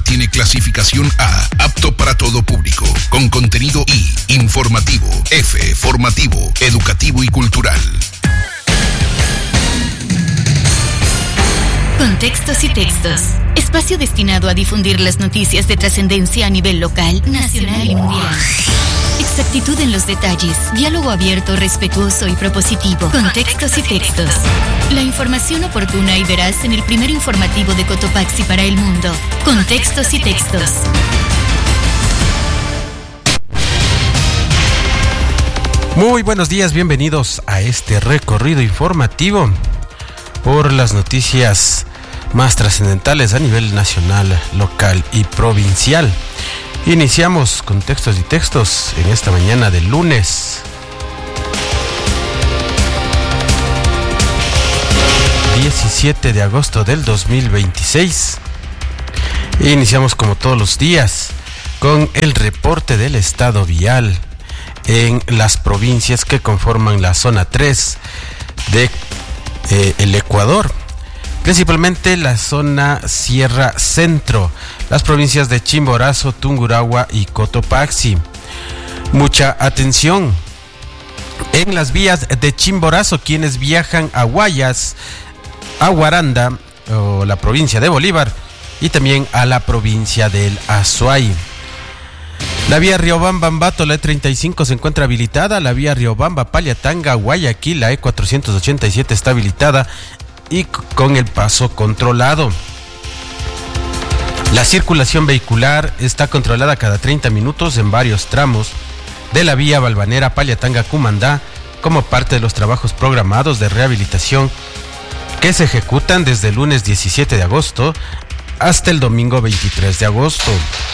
tiene clasificación A, apto para todo público, con contenido I, informativo, F, formativo, educativo y cultural. Contextos y textos. Espacio destinado a difundir las noticias de trascendencia a nivel local, nacional y mundial. Exactitud en los detalles, diálogo abierto, respetuoso y propositivo. Contextos y textos. La información oportuna y veraz en el primer informativo de Cotopaxi para el mundo. Contextos y textos. Muy buenos días, bienvenidos a este recorrido informativo por las noticias más trascendentales a nivel nacional, local y provincial. Iniciamos Contextos y Textos en esta mañana de lunes 17 de agosto del 2026. Iniciamos como todos los días con el reporte del estado vial en las provincias que conforman la zona 3 de el Ecuador, principalmente la zona Sierra Centro, las provincias de Chimborazo, Tungurahua y Cotopaxi. Mucha atención en las vías de Chimborazo, quienes viajan a Guayas, a Guaranda o la provincia de Bolívar y también a la provincia del Azuay. La vía Riobamba-Ambato, la E35 se encuentra habilitada. La vía Riobamba-Pallatanga, Guayaquil, la E487 está habilitada y con el paso controlado. La circulación vehicular está controlada cada 30 minutos en varios tramos de la vía Balvanera-Pallatanga-Cumandá como parte de los trabajos programados de rehabilitación que se ejecutan desde el lunes 17 de agosto hasta el domingo 23 de agosto.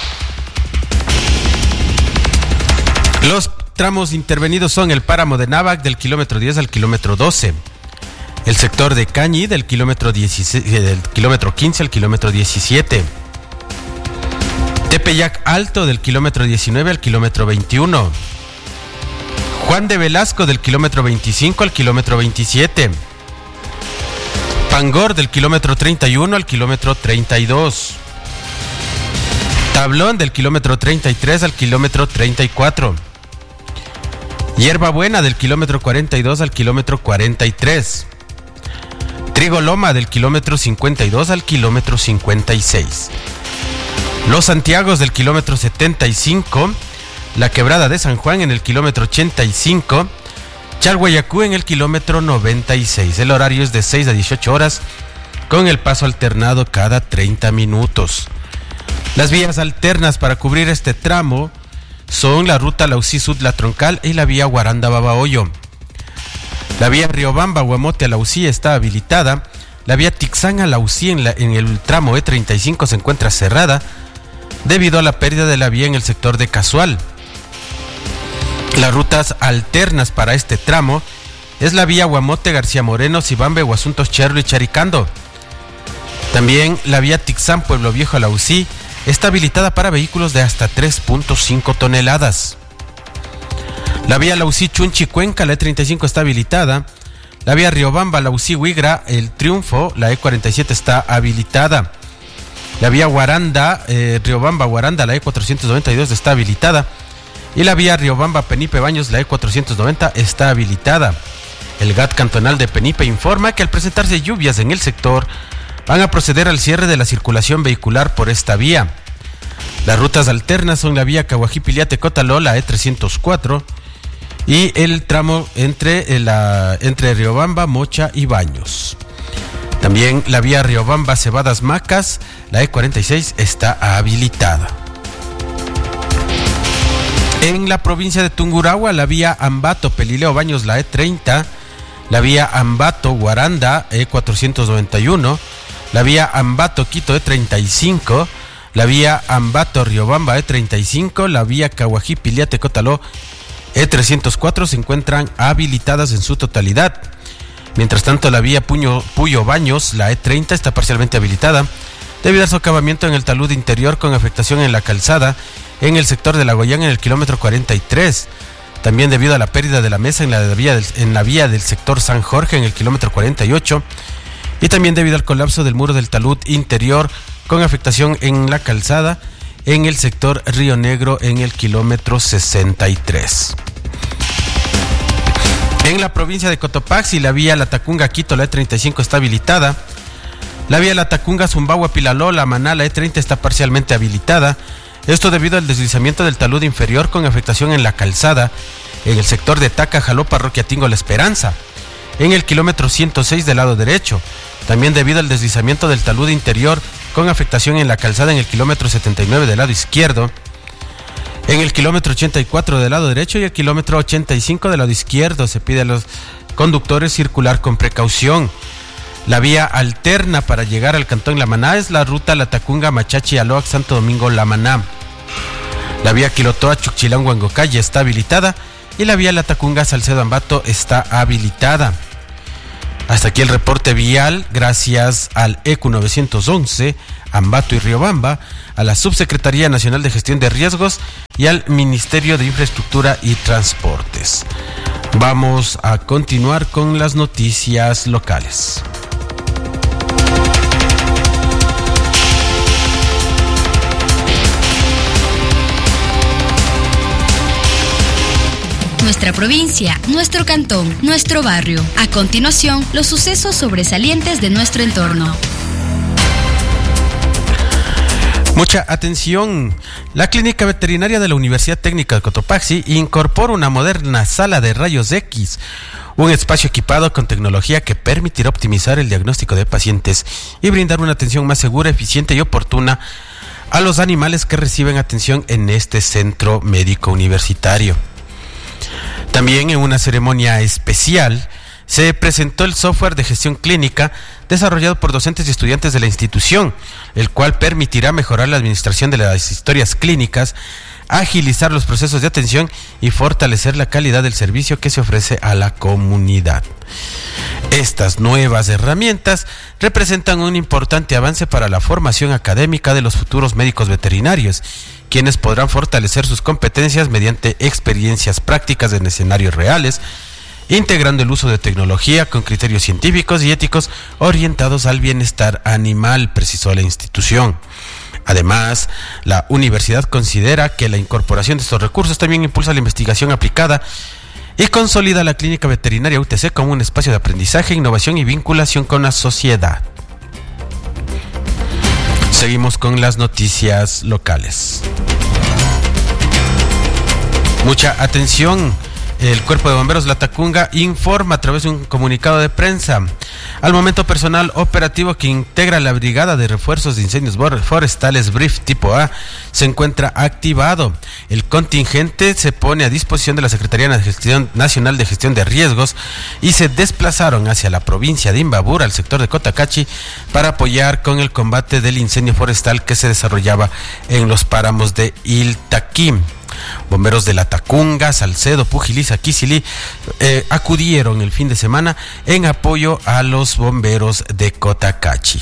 Los tramos intervenidos son el páramo de Návac del kilómetro 10 al kilómetro 12, el sector de Cañi del kilómetro 15 al kilómetro 17, Tepeyac Alto del kilómetro 19 al kilómetro 21, Juan de Velasco del kilómetro 25 al kilómetro 27, Pangor del kilómetro 31 al kilómetro 32, Tablón del kilómetro 33 al kilómetro 34, Hierbabuena del kilómetro 42 al kilómetro 43, Trigoloma del kilómetro 52 al kilómetro 56, Los Santiagos del kilómetro 75, la Quebrada de San Juan en el kilómetro 85, Chalhuayacú en el kilómetro 96. El horario es de 6 a 18 horas con el paso alternado cada 30 minutos. Las vías alternas para cubrir este tramo son la ruta Lausí-Sud-La Troncal y la vía Guaranda-Babahoyo. La vía Riobamba-Huemote-Lausí está habilitada. La vía Tixán-Lausí en el tramo E35 se encuentra cerrada debido a la pérdida de la vía en el sector de Casual. Las rutas alternas para este tramo es la vía Huamote-García Moreno, Sibambe, Guasuntos, Cherlo y Charicando. También la vía Tixán-Pueblo Viejo-Lausí está habilitada para vehículos de hasta 3.5 toneladas. La vía Lausí-Chunchi-Cuenca, la E35 está habilitada. La vía Riobamba-Lausí-Huigra, el Triunfo, la E47 está habilitada. La vía Guaranda, Riobamba-Guaranda, la E492 está habilitada. Y la vía Riobamba-Penipe-Baños, la E490 está habilitada. El GAT cantonal de Penipe informa que al presentarse lluvias en el sector, van a proceder al cierre de la circulación vehicular por esta vía. Las rutas alternas son la vía Caguajipiliate-Cotaló, la E304, y el tramo entre Riobamba, Mocha y Baños. También la vía Riobamba-Cebadas-Macas, la E46 está habilitada. En la provincia de Tungurahua, la vía Ambato-Pelileo-Baños, la E30, la vía Ambato-Guaranda, E491, la vía Ambato-Quito, E35, la vía Ambato-Riobamba, E35, la vía Caguajipiliate-Cotaló, E304 se encuentran habilitadas en su totalidad. Mientras tanto, la vía Puyo-Baños, la E30, está parcialmente habilitada debido al socavamiento en el talud interior con afectación en la calzada en el sector de La Goyán en el kilómetro 43. También debido a la pérdida de la mesa en la vía del sector San Jorge en el kilómetro 48. Y también debido al colapso del muro del talud interior con afectación en la calzada en el sector Río Negro en el kilómetro 63. En la provincia de Cotopaxi, la vía Latacunga-Quito, la E35 está habilitada. La vía Latacunga-Zumbagua-Pilaló, la Maná, la E30 está parcialmente habilitada. Esto debido al deslizamiento del talud inferior con afectación en la calzada en el sector de Taca, Jaló, Parroquia Tingo, La Esperanza, en el kilómetro 106 del lado derecho. También debido al deslizamiento del talud interior con afectación en la calzada en el kilómetro 79 del lado izquierdo, en el kilómetro 84 del lado derecho y el kilómetro 85 del lado izquierdo. Se pide a los conductores circular con precaución. La vía alterna para llegar al cantón La Maná es la ruta Latacunga, Machachi, Aloac, Santo Domingo, La Maná. La vía Quilotoa, Chuchilán, Huangocaya está habilitada y la vía Latacunga, Salcedo, Ambato está habilitada. Hasta aquí el reporte vial, gracias al ECU 911, Ambato y Riobamba, a la Subsecretaría Nacional de Gestión de Riesgos y al Ministerio de Infraestructura y Transportes. Vamos a continuar con las noticias locales. Nuestra provincia, nuestro cantón, nuestro barrio. A continuación, los sucesos sobresalientes de nuestro entorno. Mucha atención. La Clínica Veterinaria de la Universidad Técnica de Cotopaxi incorpora una moderna sala de rayos X, un espacio equipado con tecnología que permitirá optimizar el diagnóstico de pacientes y brindar una atención más segura, eficiente y oportuna a los animales que reciben atención en este centro médico universitario. También en una ceremonia especial se presentó el software de gestión clínica desarrollado por docentes y estudiantes de la institución, el cual permitirá mejorar la administración de las historias clínicas, agilizar los procesos de atención y fortalecer la calidad del servicio que se ofrece a la comunidad. Estas nuevas herramientas representan un importante avance para la formación académica de los futuros médicos veterinarios, quienes podrán fortalecer sus competencias mediante experiencias prácticas en escenarios reales, integrando el uso de tecnología con criterios científicos y éticos orientados al bienestar animal, precisó la institución. Además, la universidad considera que la incorporación de estos recursos también impulsa la investigación aplicada y consolida la clínica veterinaria UTC como un espacio de aprendizaje, innovación y vinculación con la sociedad. Seguimos con las noticias locales. Mucha atención. El Cuerpo de Bomberos Latacunga informa a través de un comunicado de prensa. Al momento, personal operativo que integra la Brigada de Refuerzos de Incendios Forestales BRIF tipo A se encuentra activado. El contingente se pone a disposición de la Secretaría Nacional de Gestión de Riesgos y se desplazaron hacia la provincia de Imbabura, al sector de Cotacachi, para apoyar con el combate del incendio forestal que se desarrollaba en los páramos de Iltaquí. Bomberos de Latacunga, Salcedo, Pujiliza, Quisili acudieron el fin de semana en apoyo a los bomberos de Cotacachi.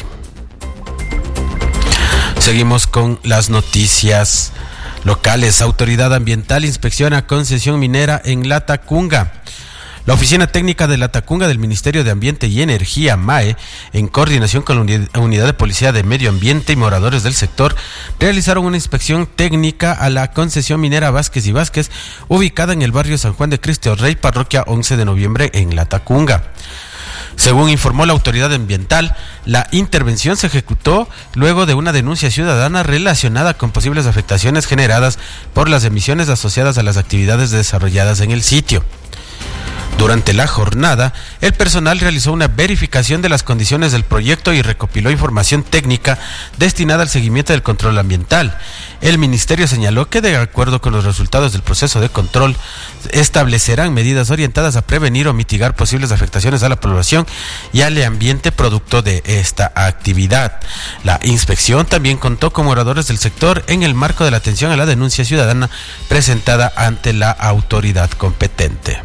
Seguimos con las noticias locales. Autoridad Ambiental inspecciona concesión minera en Latacunga. La Oficina Técnica de Latacunga del Ministerio de Ambiente y Energía, MAE, en coordinación con la Unidad de Policía de Medio Ambiente y moradores del sector, realizaron una inspección técnica a la concesión minera Vázquez y Vázquez, ubicada en el barrio San Juan de Cristo Rey, parroquia 11 de noviembre en Latacunga. Según informó la autoridad ambiental, la intervención se ejecutó luego de una denuncia ciudadana relacionada con posibles afectaciones generadas por las emisiones asociadas a las actividades desarrolladas en el sitio. Durante la jornada, el personal realizó una verificación de las condiciones del proyecto y recopiló información técnica destinada al seguimiento del control ambiental. El ministerio señaló que, de acuerdo con los resultados del proceso de control, establecerán medidas orientadas a prevenir o mitigar posibles afectaciones a la población y al ambiente producto de esta actividad. La inspección también contó con moradores del sector en el marco de la atención a la denuncia ciudadana presentada ante la autoridad competente.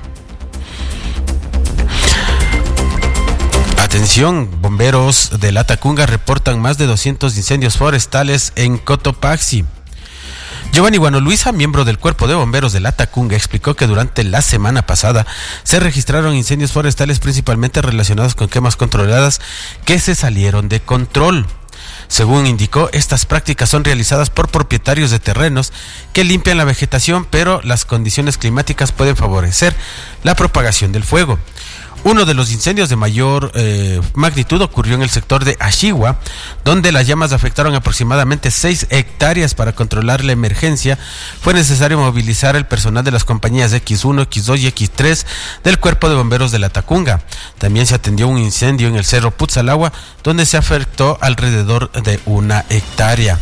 Atención, bomberos de Latacunga reportan más de 200 incendios forestales en Cotopaxi. Giovanni Guano Luisa, miembro del Cuerpo de Bomberos de Latacunga, explicó que durante la semana pasada se registraron incendios forestales principalmente relacionados con quemas controladas que se salieron de control. Según indicó, estas prácticas son realizadas por propietarios de terrenos que limpian la vegetación, pero las condiciones climáticas pueden favorecer la propagación del fuego. Uno de los incendios de mayor magnitud ocurrió en el sector de Ashigua, donde las llamas afectaron aproximadamente 6 hectáreas. Para controlar la emergencia, fue necesario movilizar el personal de las compañías X1, X2 y X3 del Cuerpo de Bomberos de Latacunga. También se atendió un incendio en el Cerro Putzalagua, donde se afectó alrededor de 1 hectárea.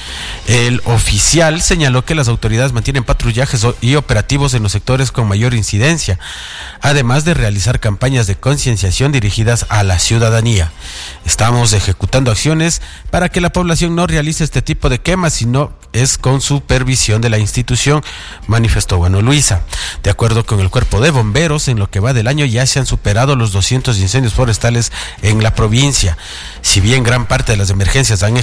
El oficial señaló que las autoridades mantienen patrullajes y operativos en los sectores con mayor incidencia, además de realizar campañas de concienciación dirigidas a la ciudadanía. Estamos ejecutando acciones para que la población no realice este tipo de quemas, sino es con supervisión de la institución, manifestó Bueno Luisa. De acuerdo con el Cuerpo de Bomberos, en lo que va del año ya se han superado los 200 incendios forestales en la provincia. Si bien gran parte de las emergencias han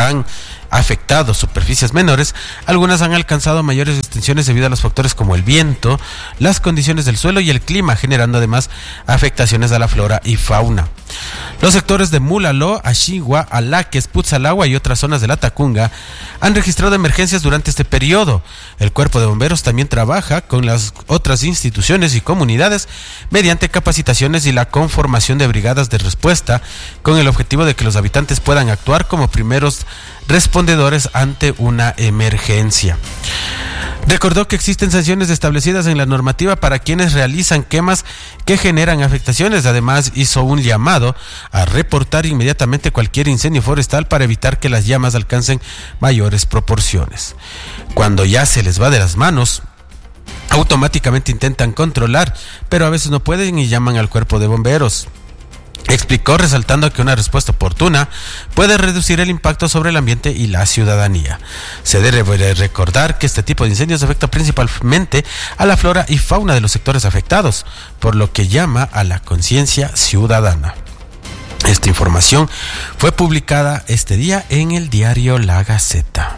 afectado superficies menores, algunas han alcanzado mayores extensiones debido a los factores como el viento, las condiciones del suelo y el clima, generando además afectaciones a la flora y fauna. Los sectores de Mulaló, Ashigua, Alaques, Putzalagua y otras zonas de Latacunga han registrado emergencias durante este periodo. El Cuerpo de Bomberos también trabaja con las otras instituciones y comunidades mediante capacitaciones y la conformación de brigadas de respuesta, con el objetivo de que los habitantes puedan actuar como primeros respondedores ante una emergencia. Recordó que existen sanciones establecidas en la normativa para quienes realizan quemas que generan afectaciones. Además, hizo un llamado a reportar inmediatamente cualquier incendio forestal para evitar que las llamas alcancen mayores proporciones. Cuando ya se les va de las manos, automáticamente intentan controlar, pero a veces no pueden y llaman al Cuerpo de Bomberos. Explicó, resaltando que una respuesta oportuna puede reducir el impacto sobre el ambiente y la ciudadanía. Se debe recordar que este tipo de incendios afecta principalmente a la flora y fauna de los sectores afectados, por lo que llama a la conciencia ciudadana. Esta información fue publicada este día en el diario La Gaceta.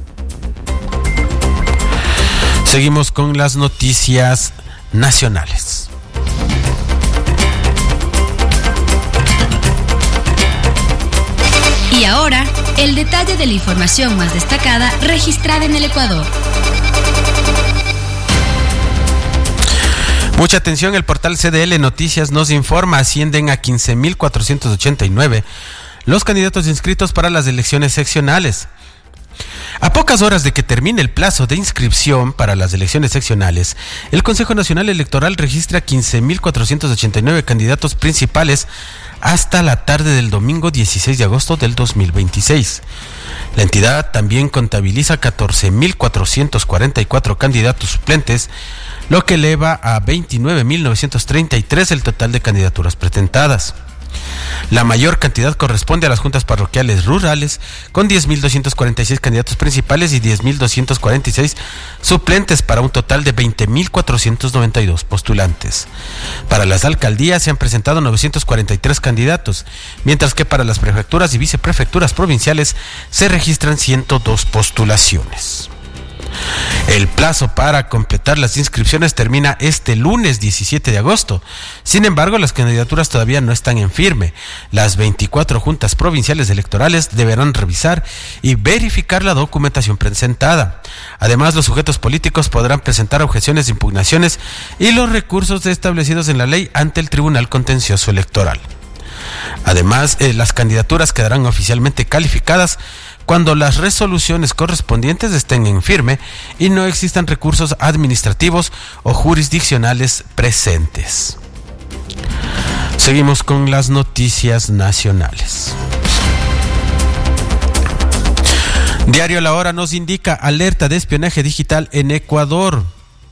Seguimos con las noticias nacionales. Y ahora, el detalle de la información más destacada registrada en el Ecuador. Mucha atención, el portal CDL Noticias nos informa, ascienden a 15.489 los candidatos inscritos para las elecciones seccionales. A pocas horas de que termine el plazo de inscripción para las elecciones seccionales, el Consejo Nacional Electoral registra 15.489 candidatos principales hasta la tarde del domingo 16 de agosto del 2026. La entidad también contabiliza 14.444 candidatos suplentes, lo que eleva a 29.933 el total de candidaturas presentadas. La mayor cantidad corresponde a las juntas parroquiales rurales, con 10.246 candidatos principales y 10.246 suplentes, para un total de 20.492 postulantes. Para las alcaldías se han presentado 943 candidatos, mientras que para las prefecturas y viceprefecturas provinciales se registran 102 postulaciones. El plazo para completar las inscripciones termina este lunes 17 de agosto. Sin embargo, las candidaturas todavía no están en firme. Las 24 juntas provinciales electorales deberán revisar y verificar la documentación presentada. Además, los sujetos políticos podrán presentar objeciones, impugnaciones y los recursos establecidos en la ley ante el Tribunal Contencioso Electoral. Además, las candidaturas quedarán oficialmente calificadas cuando las resoluciones correspondientes estén en firme y no existan recursos administrativos o jurisdiccionales presentes. Seguimos con las noticias nacionales. Diario La Hora nos indica: alerta de espionaje digital en Ecuador.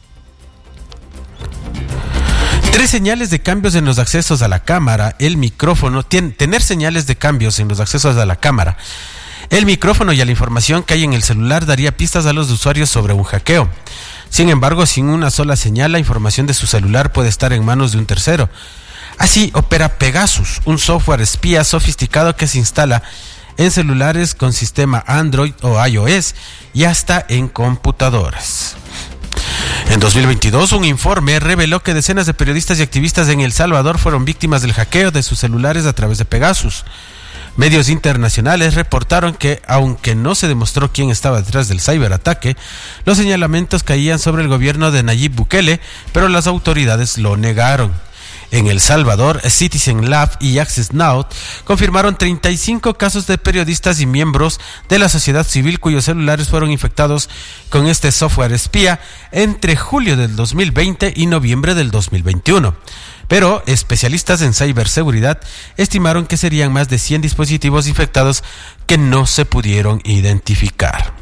3 señales de cambios en los accesos a la cámara, el micrófono, tener señales de cambios en los accesos a la cámara, el micrófono y a la información que hay en el celular daría pistas a los usuarios sobre un hackeo. Sin embargo, sin una sola señal, la información de su celular puede estar en manos de un tercero. Así opera Pegasus, un software espía sofisticado que se instala en celulares con sistema Android o iOS y hasta en computadoras. En 2022, un informe reveló que decenas de periodistas y activistas en El Salvador fueron víctimas del hackeo de sus celulares a través de Pegasus. Medios internacionales reportaron que, aunque no se demostró quién estaba detrás del ciberataque, los señalamientos caían sobre el gobierno de Nayib Bukele, pero las autoridades lo negaron. En El Salvador, Citizen Lab y Access Now confirmaron 35 casos de periodistas y miembros de la sociedad civil cuyos celulares fueron infectados con este software espía entre julio del 2020 y noviembre del 2021. Pero especialistas en ciberseguridad estimaron que serían más de 100 dispositivos infectados que no se pudieron identificar.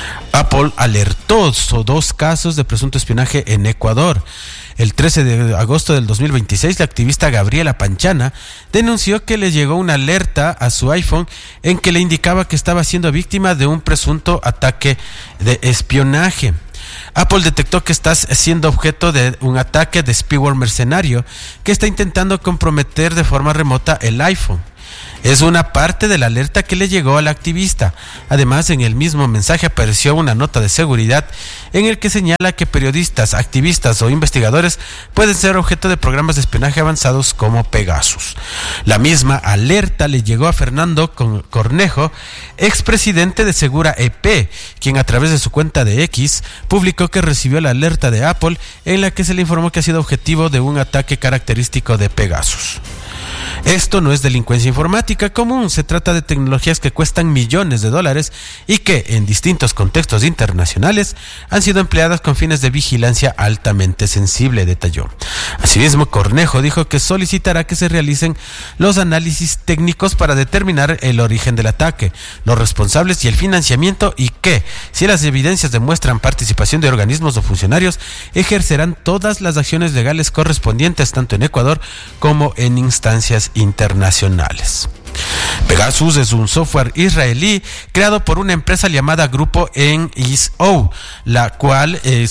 Apple alertó sobre 2 casos de presunto espionaje en Ecuador. El 13 de agosto del 2026, la activista Gabriela Panchana denunció que le llegó una alerta a su iPhone en que le indicaba que estaba siendo víctima de un presunto ataque de espionaje. Apple detectó que estás siendo objeto de un ataque de spyware mercenario que está intentando comprometer de forma remota el iPhone. Es una parte de la alerta que le llegó a la activista. Además, en el mismo mensaje apareció una nota de seguridad en el que señala que periodistas, activistas o investigadores pueden ser objeto de programas de espionaje avanzados como Pegasus. La misma alerta le llegó a Fernando Cornejo, expresidente de Segura EP, quien a través de su cuenta de X publicó que recibió la alerta de Apple en la que se le informó que ha sido objetivo de un ataque característico de Pegasus. Esto no es delincuencia informática común, se trata de tecnologías que cuestan millones de dólares y que, en distintos contextos internacionales, han sido empleadas con fines de vigilancia altamente sensible, detalló. Asimismo, Cornejo dijo que solicitará que se realicen los análisis técnicos para determinar el origen del ataque, los responsables y el financiamiento, y que, si las evidencias demuestran participación de organismos o funcionarios, ejercerán todas las acciones legales correspondientes tanto en Ecuador como en instancias internacionales. Pegasus es un software israelí creado por una empresa llamada Grupo NISO, la cual es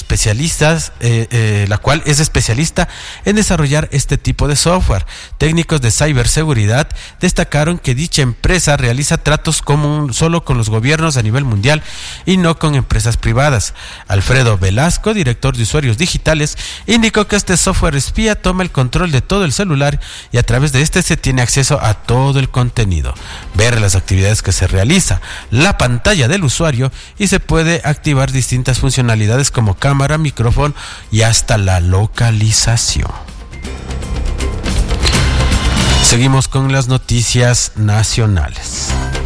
especialista en desarrollar este tipo de software. Técnicos de ciberseguridad destacaron que dicha empresa realiza tratos solo con los gobiernos a nivel mundial y no con empresas privadas. Alfredo Velasco, director de usuarios digitales, indicó que este software espía toma el control de todo el celular y a través de este se tiene acceso a todo el contenido, ver las actividades que se realiza, la pantalla del usuario, y se puede activar distintas funcionalidades como cámara, micrófono y hasta la localización. Seguimos con las noticias nacionales.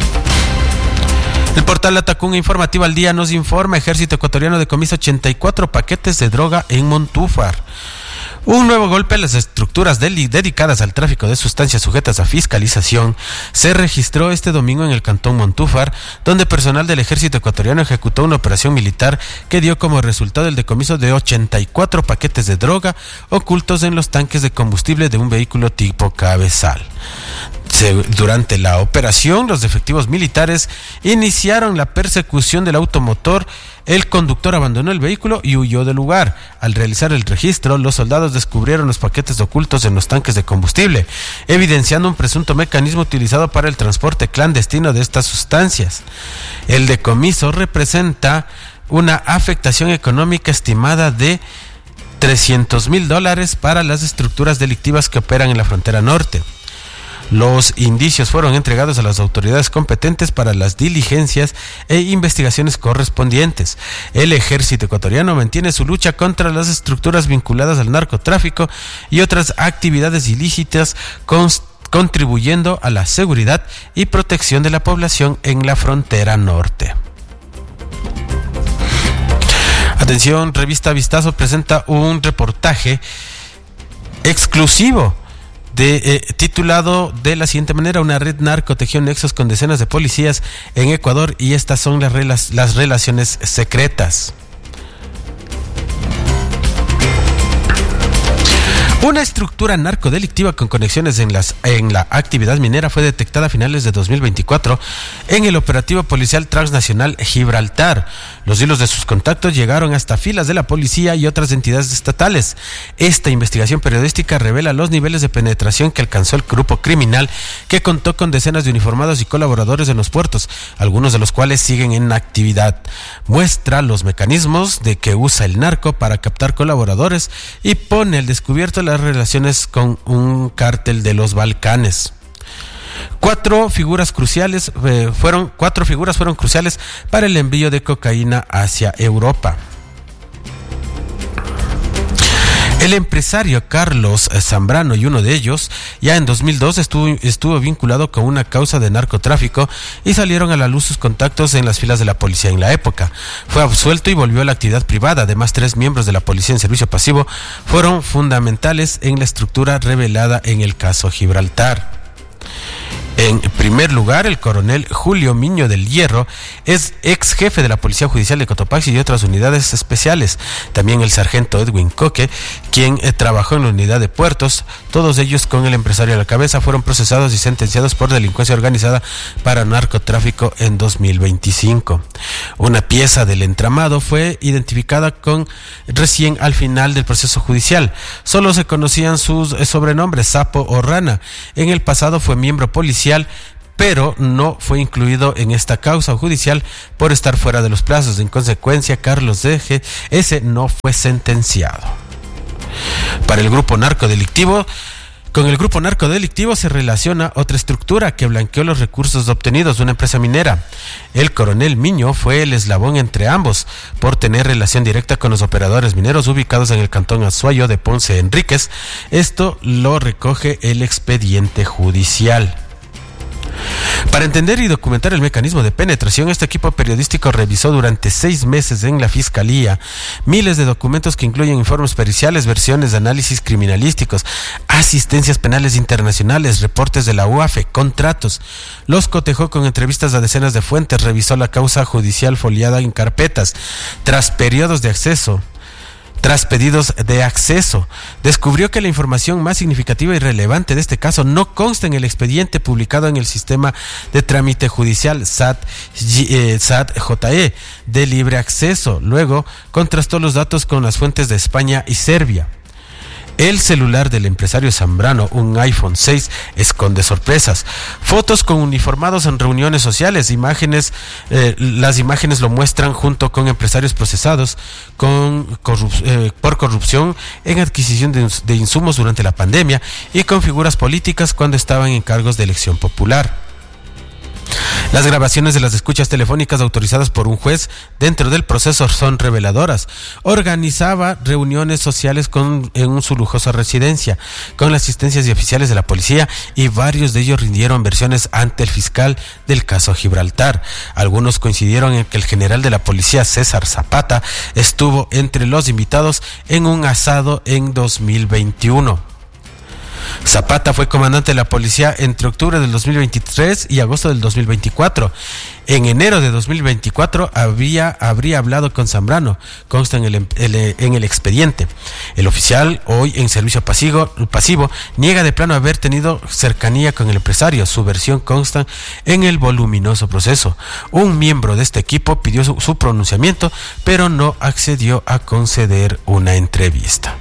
El portal Atacunga Informativa al Día nos informa: Ejército ecuatoriano decomisa 84 paquetes de droga en Montúfar. Un nuevo golpe a las estructuras dedicadas al tráfico de sustancias sujetas a fiscalización se registró este domingo en el cantón Montúfar, donde personal del Ejército ecuatoriano ejecutó una operación militar que dio como resultado el decomiso de 84 paquetes de droga ocultos en los tanques de combustible de un vehículo tipo cabezal. Durante la operación, los efectivos militares iniciaron la persecución del automotor. El conductor abandonó el vehículo y huyó del lugar. Al realizar el registro, los soldados descubrieron los paquetes ocultos en los tanques de combustible, evidenciando un presunto mecanismo utilizado para el transporte clandestino de estas sustancias. El decomiso representa una afectación económica estimada de $300,000 para las estructuras delictivas que operan en la frontera norte. Los indicios fueron entregados a las autoridades competentes para las diligencias e investigaciones correspondientes. El Ejército ecuatoriano mantiene su lucha contra las estructuras vinculadas al narcotráfico y otras actividades ilícitas, contribuyendo a la seguridad y protección de la población en la frontera norte. Atención, revista Vistazo presenta un reportaje exclusivo titulado de la siguiente manera: una red narco tejió nexos con decenas de policías en Ecuador y estas son las relaciones secretas. Una estructura narcodelictiva con conexiones en la actividad minera fue detectada a finales de 2024 en el operativo policial transnacional Gibraltar. Los hilos de sus contactos llegaron hasta filas de la policía y otras entidades estatales. Esta investigación periodística revela los niveles de penetración que alcanzó el grupo criminal, que contó con decenas de uniformados y colaboradores en los puertos, algunos de los cuales siguen en actividad. Muestra los mecanismos de que usa el narco para captar colaboradores y pone al descubierto las relaciones con un cártel de los Balcanes. Cuatro figuras fueron cruciales para el envío de cocaína hacia Europa. El empresario Carlos Zambrano, y uno de ellos, ya en 2002 estuvo vinculado con una causa de narcotráfico y salieron a la luz sus contactos en las filas de la policía en la época. Fue absuelto y volvió a la actividad privada. Además, 3 miembros de la policía en servicio pasivo fueron fundamentales en la estructura revelada en el caso Gibraltar. En primer lugar, el coronel Julio Miño del Hierro es ex jefe de la Policía Judicial de Cotopaxi y otras unidades especiales. También el sargento Edwin Coque, quien trabajó en la unidad de puertos, todos ellos con el empresario a la cabeza, fueron procesados y sentenciados por delincuencia organizada para narcotráfico en 2025. Una pieza del entramado fue identificada recién al final del proceso judicial. Solo se conocían sus sobrenombres, Sapo o Rana. En el pasado fue miembro policial, pero no fue incluido en esta causa judicial por estar fuera de los plazos. En consecuencia, Carlos S. no fue sentenciado. Con el grupo narcodelictivo se relaciona otra estructura que blanqueó los recursos obtenidos de una empresa minera. El coronel Miño fue el eslabón entre ambos por tener relación directa con los operadores mineros ubicados en el cantón Azuayo de Ponce Enríquez. Esto lo recoge el expediente judicial. Para entender y documentar el mecanismo de penetración, este equipo periodístico revisó durante 6 meses en la Fiscalía miles de documentos que incluyen informes periciales, versiones de análisis criminalísticos, asistencias penales internacionales, reportes de la UAFE, contratos. Los cotejó con entrevistas a decenas de fuentes, revisó la causa judicial foliada en carpetas, tras pedidos de acceso, descubrió que la información más significativa y relevante de este caso no consta en el expediente publicado en el sistema de trámite judicial SAT-JE de libre acceso. Luego contrastó los datos con las fuentes de España y Serbia. El celular del empresario Zambrano, un iPhone 6, esconde sorpresas. Fotos con uniformados en reuniones sociales, las imágenes lo muestran junto con empresarios procesados por corrupción en adquisición de insumos durante la pandemia y con figuras políticas cuando estaban en cargos de elección popular. Las grabaciones de las escuchas telefónicas autorizadas por un juez dentro del proceso son reveladoras. Organizaba reuniones sociales en su lujosa residencia, con la asistencia de oficiales de la policía, y varios de ellos rindieron versiones ante el fiscal del caso Gibraltar. Algunos coincidieron en que el general de la policía, César Zapata, estuvo entre los invitados en un asado en 2021. Zapata fue comandante de la policía entre octubre del 2023 y agosto del 2024. En enero de 2024 habría hablado con Zambrano, consta en el expediente. El oficial, hoy en servicio pasivo, niega de plano haber tenido cercanía con el empresario. Su versión consta en el voluminoso proceso. Un miembro de este equipo pidió su pronunciamiento, pero no accedió a conceder una entrevista.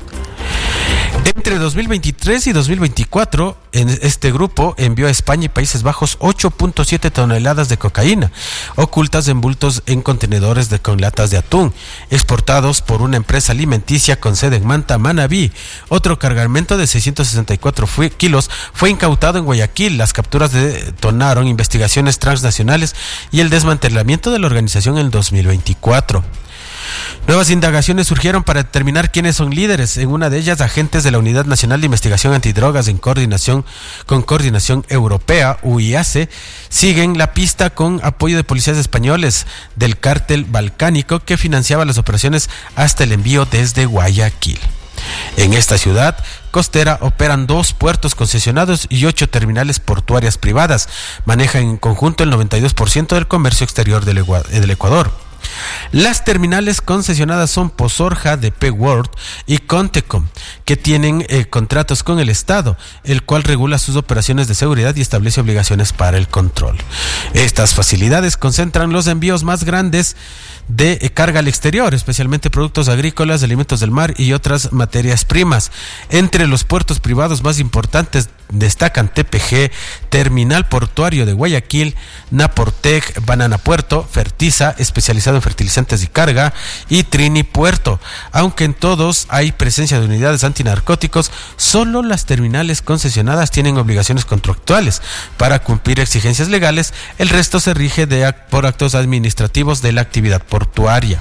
Entre 2023 y 2024, este grupo envió a España y Países Bajos 8.7 toneladas de cocaína, ocultas en bultos en contenedores con latas de atún, exportados por una empresa alimenticia con sede en Manta, Manabí. Otro cargamento de 664 kilos fue incautado en Guayaquil. Las capturas detonaron investigaciones transnacionales y el desmantelamiento de la organización en 2024. Nuevas indagaciones surgieron para determinar quiénes son líderes. En una de ellas, agentes de la Unidad Nacional de Investigación Antidrogas con coordinación europea, UIACE, siguen la pista con apoyo de policías españoles del cártel balcánico que financiaba las operaciones hasta el envío desde Guayaquil. En esta ciudad costera operan 2 puertos concesionados y 8 terminales portuarias privadas. Manejan en conjunto el 92% del comercio exterior del Ecuador. Las terminales concesionadas son Pozorja, DP World y Contecom, que tienen contratos con el Estado, el cual regula sus operaciones de seguridad y establece obligaciones para el control. Estas facilidades concentran los envíos más grandes de carga al exterior, especialmente productos agrícolas, alimentos del mar y otras materias primas. Entre los puertos privados más importantes destacan TPG, Terminal Portuario de Guayaquil, Naportec, Banana Puerto, Fertiza, especializado en fertilizantes y carga, y Trini Puerto. Aunque en todos hay presencia de unidades antinarcóticos, solo las terminales concesionadas tienen obligaciones contractuales para cumplir exigencias legales. El resto se rige por actos administrativos de la actividad portuaria.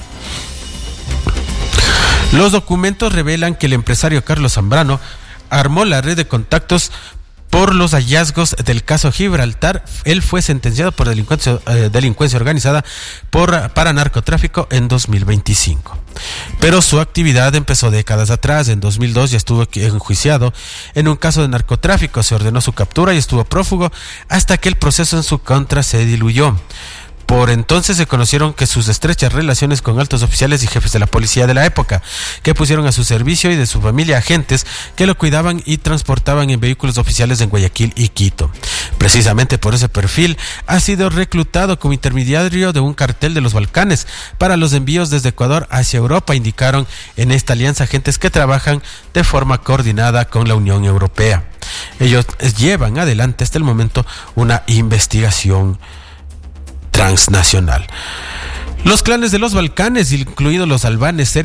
Los documentos revelan que el empresario Carlos Zambrano armó la red de contactos por los hallazgos del caso Gibraltar. Él fue sentenciado por delincuencia organizada para narcotráfico en 2025. Pero su actividad empezó décadas atrás. En 2002 ya estuvo enjuiciado en un caso de narcotráfico. Se ordenó su captura y estuvo prófugo hasta que el proceso en su contra se diluyó. Por entonces se conocieron que sus estrechas relaciones con altos oficiales y jefes de la policía de la época, que pusieron a su servicio, y de su familia agentes que lo cuidaban y transportaban en vehículos oficiales en Guayaquil y Quito. Precisamente por ese perfil ha sido reclutado como intermediario de un cartel de los Balcanes para los envíos desde Ecuador hacia Europa, indicaron en esta alianza agentes que trabajan de forma coordinada con la Unión Europea. Ellos llevan adelante hasta el momento una investigación transnacional. Los clanes de los Balcanes, incluidos los albanes,